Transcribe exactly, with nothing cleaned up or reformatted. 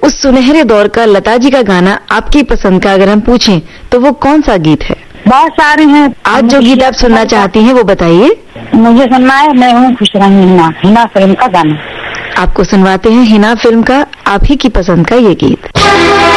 उस सुनहरे दौर का लता जी का गाना आपकी पसंद का अगर हम पूछें तो वो कौन सा गीत है? बहुत सारे हैं। आज जो गीत आप सुनना चाहती हैं वो बताइए। मुझे सुनना है मैं हूँ खुश रही हिना, हिना फिल्म का गाना। आपको सुनवाते हैं हिना फिल्म का आप ही की पसंद का ये गीत।